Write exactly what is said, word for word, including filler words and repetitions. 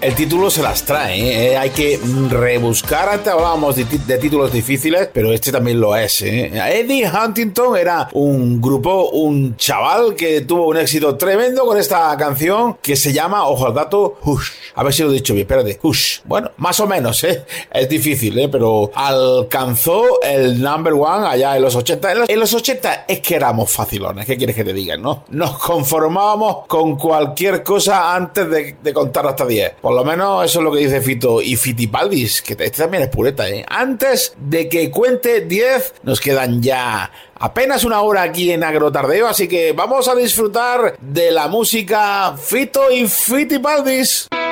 el título se las trae, ¿eh? Hay que rebuscar. Antes hablábamos de, de títulos difíciles, pero este también lo es, ¿eh? Eddie Huntington era un grupo, un chaval que tuvo un éxito tremendo con esta canción que se llama, ojo al dato, Hush. A ver si lo he dicho bien, espérate, Hush. Bueno, más o menos, ¿eh? Es difícil, ¿eh? Pero alcanzó el number one allá en los ochenta. En los, en los ochenta es que éramos facilones, ¿qué quieres que te digan, no? Nos conformábamos con cualquier cosa antes de, de contar hasta diez. Por lo menos eso es lo que dice Fito y Fitipaldis, que este también es pureta, ¿eh? Antes de que cuente diez, nos quedan ya apenas una hora aquí en Agrotardeo, así que vamos a disfrutar de la música Fito y Fitipaldis.